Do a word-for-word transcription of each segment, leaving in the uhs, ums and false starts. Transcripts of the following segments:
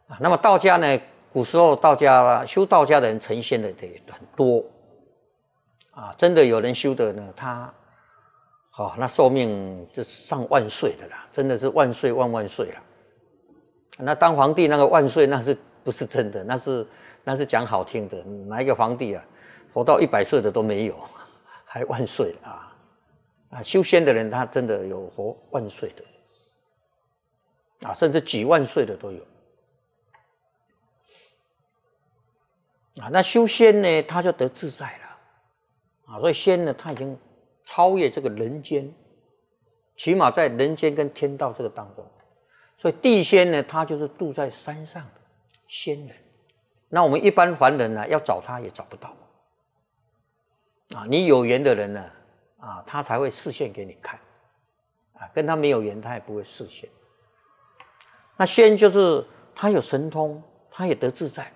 啊，那么道家呢，古时候道家修道家的人成仙的也很多啊，真的有人修的呢，他哦，那寿命就上万岁的啦，真的是万岁万万岁了。那当皇帝那个万岁，那是不是真的？那是那是讲好听的，哪一个皇帝啊，活到一百岁的都没有，还万岁啊！啊，修仙的人他真的有活万岁的，啊，甚至几万岁的都有。啊，那修仙呢，他就得自在了，啊，所以仙呢，他已经超越这个人间，起码在人间跟天道这个当中。所以地仙呢，他就是住在山上的仙人。那我们一般凡人呢，要找他也找不到。啊，你有缘的人呢，啊，他才会示现给你看。啊，跟他没有缘，他也不会示现。那仙就是他有神通，他也得自在。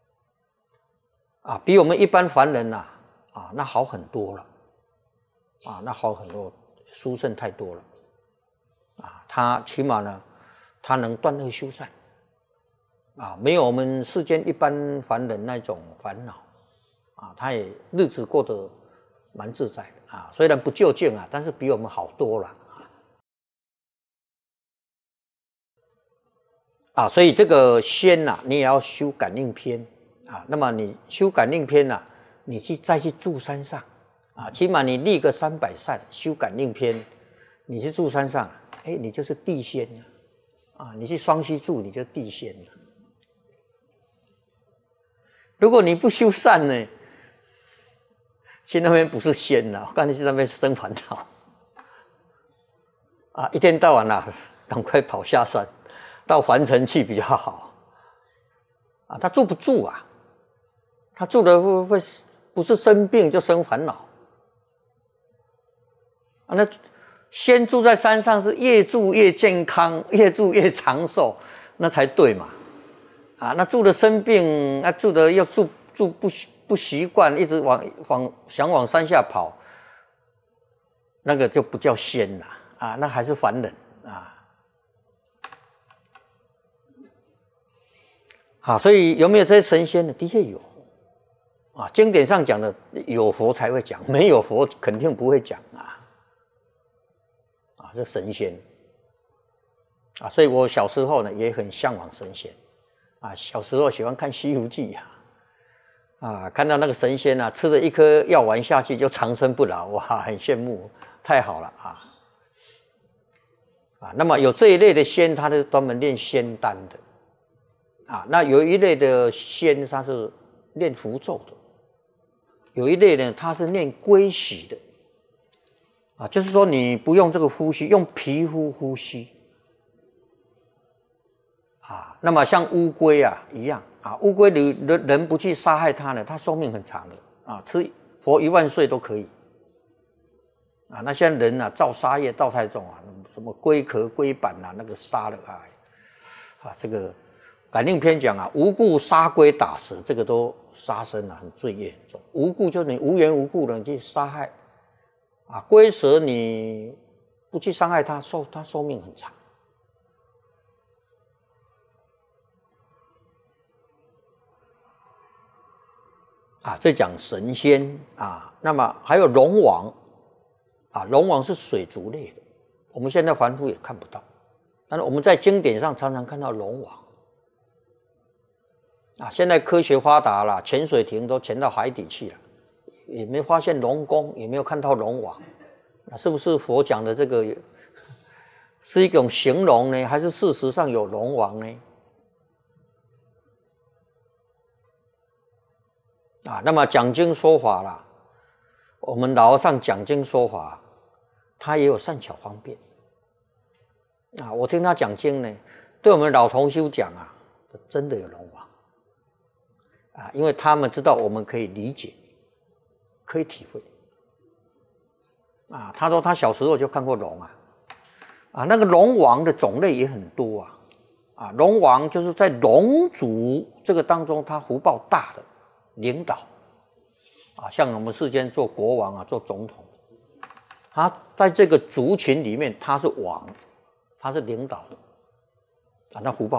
啊，比我们一般凡人呐，啊，那好很多了。啊，那好很多，殊胜太多了。啊，他起码呢，他能断恶修善。啊，没有我们世间一般凡人那种烦恼。啊，他也日子过得蛮自在的。啊，虽然不究竟啊，但是比我们好多了。啊，所以这个仙呐、啊，你也要修感应篇啊。那么你修感应篇呐、啊，你去再去住山上啊，起码你立个三百善修感应篇，你去住山上，哎，你就是地仙啊。啊，你去双溪住，你就地仙了。如果你不修善呢，去那边不是仙了，我看你去那边生烦恼啊，一天到晚啊，赶快跑下山。到凡尘去比较好啊，他住不住啊？他住的会会不是生病就生烦恼啊？那先住在山上是越住越健康，越住越长寿，那才对嘛？啊，那住的生病，那住的又住住不不习惯，一直往往想往山下跑，那个就不叫仙了啊，那还是凡人啊。啊，所以有没有这些神仙呢？的确有，啊，经典上讲的有佛才会讲，没有佛肯定不会讲啊。啊，这神仙，啊，所以我小时候呢也很向往神仙，啊，小时候喜欢看《西游记》啊，啊，看到那个神仙啊，吃了一颗药丸下去就长生不老，哇，很羡慕，太好了啊。啊，那么有这一类的仙，他是专门练仙丹的。啊，那有一类的仙，他是念符咒的；有一类呢，他是念龟息的。啊，就是说你不用这个呼吸，用皮肤呼吸。啊，那么像乌龟啊一样啊，乌龟你人人不去杀害它呢，它寿命很长的啊，吃活一万岁都可以。啊，那现在人啊造杀业造太重啊，什么龟壳、龟板啊，那个杀了啊，啊这个。感应篇讲啊，无故杀龟打蛇，这个都杀生啊，很罪业很重。无故就是你无缘无故的你去杀害啊，龟蛇你不去伤害它，寿它寿命很长。啊，这讲神仙啊，那么还有龙王啊，龙王是水族类的，我们现在凡夫也看不到，但是我们在经典上常常看到龙王。啊，现在科学发达了，潜水艇都潜到海底去了，也没发现龙宫，也没有看到龙王，那是不是佛讲的这个是一种形容呢，还是事实上有龙王呢？啊，那么讲经说法啦，我们老和尚讲经说法，他也有善巧方便。啊，我听他讲经呢，对我们老同修讲啊，真的有龙王。啊，因为他们知道我们可以理解，可以体会。啊，他说他小时候就看过龙啊，啊，那个龙王的种类也很多啊，啊，龙王就是在龙族这个当中，他福报大的领导，啊，像我们世间做国王啊，做总统，他在这个族群里面他是王，他是领导的，啊，那福报。